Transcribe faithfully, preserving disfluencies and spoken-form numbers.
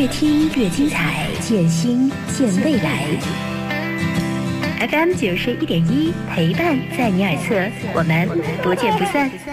越听越精彩，见新见未来。F M 九十一点一，陪伴在你耳侧，我们不见不散。